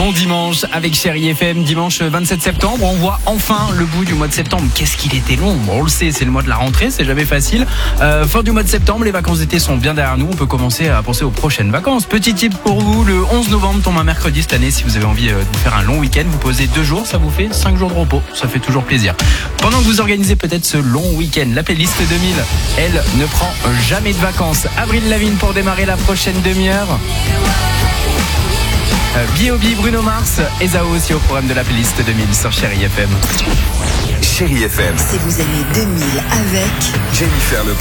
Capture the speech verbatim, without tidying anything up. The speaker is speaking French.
Bon dimanche avec Chérie F M, dimanche vingt-sept septembre, on voit enfin le bout du mois de septembre. Qu'est-ce qu'il était long, bon, on le sait, c'est le mois de la rentrée, c'est jamais facile. Euh, fin du mois de septembre, les vacances d'été sont bien derrière nous, on peut commencer à penser aux prochaines vacances. Petit tip pour vous, le onze novembre tombe un mercredi cette année, si vous avez envie de vous faire un long week-end, vous posez deux jours, ça vous fait cinq jours de repos, ça fait toujours plaisir. Pendant que vous organisez peut-être ce long week-end, la playlist deux mille, elle ne prend jamais de vacances. Avril Lavigne pour démarrer la prochaine demi-heure. B O B, Bruno Mars et Zao aussi au programme de la playlist deux mille sur Chérie F M. Chérie F M. Si vous aimez deux mille avec Jennifer Lopez.